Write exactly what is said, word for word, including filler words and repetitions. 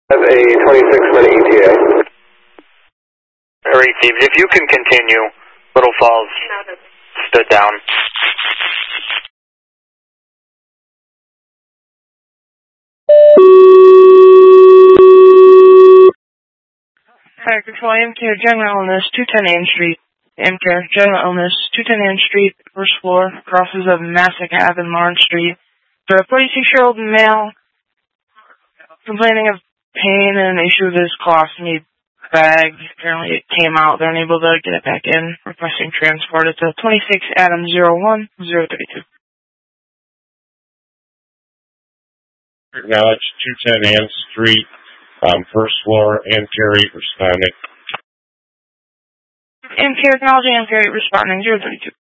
Have a twenty-six minute E T A. Received. If you can continue, Little Falls stood down. Fire Control, M K, General Illness, two ten Ann Street. M K, General Illness, two ten Ann Street, first floor, crosses of Massac Ave and Lawrence Street. The forty-six-year-old male complaining of pain and an issue with his colostomy bag. Apparently it came out. They're unable to get it back in. Requesting transport. It's a twenty-six Adam zero one zero three two. Now it's two ten Ann Street, um, first floor, and Terry responding. M K, acknowledging M K, responding zero three two.